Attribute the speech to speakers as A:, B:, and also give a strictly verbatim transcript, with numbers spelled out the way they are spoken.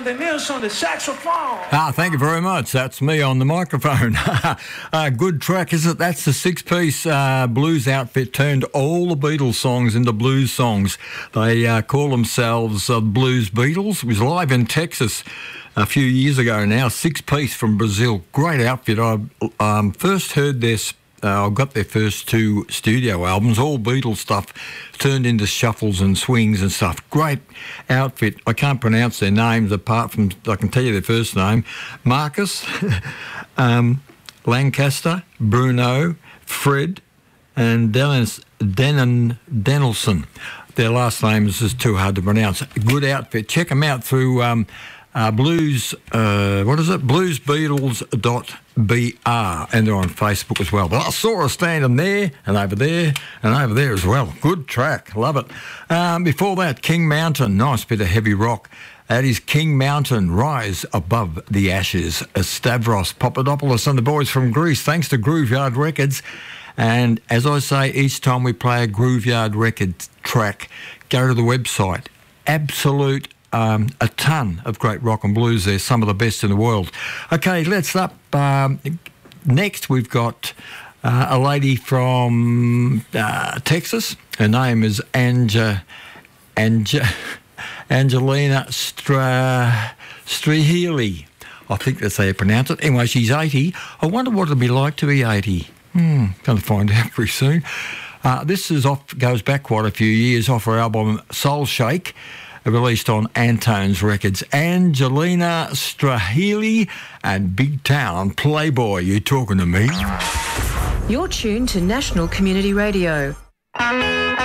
A: Alexander Nilsson, the saxophone.
B: Ah, thank you very much. That's me on the microphone. uh, good track, is it? That's the six-piece uh, blues outfit turned all the Beatles songs into blues songs. They uh, call themselves uh, Blues Beatles. It was live in Texas a few years ago now. Six-piece from Brazil. Great outfit. I um, first heard their Uh, I got their first two studio albums, all Beatles stuff, turned into shuffles and swings and stuff. Great outfit. I can't pronounce their names apart from, I can tell you their first name, Marcus, um, Lancaster, Bruno, Fred, and Dennis, Denon, Denelson. Their last names is too hard to pronounce. Good outfit. Check them out through um, uh, Blues, uh, what is it? blues beatles dot B R, and they're on Facebook as well. But I saw her standing there and over there and over there as well. Good track, love it. Um, before that, King Mountain, nice bit of heavy rock. That is King Mountain, Rise Above the Ashes. Stavros Papadopoulos and the boys from Greece, thanks to Grooveyard Records. And as I say, each time we play a Grooveyard Records track, go to the website. Absolute Um, a ton of great rock and blues there, some of the best in the world. Okay, let's up. Um, next, we've got uh, a lady from uh, Texas. Her name is Anja, Anja, Angelina Stra, Strahili. I think that's how you pronounce it. Anyway, she's eighty. I wonder what it'd be like to be eighty. Hmm, going to find out pretty soon. Uh, this is off, goes back quite a few years, off her album Soul Shake, released on Antones Records. Angelina Strahili and Big Town Playboy. You talking to me?
C: You're tuned to National Community Radio.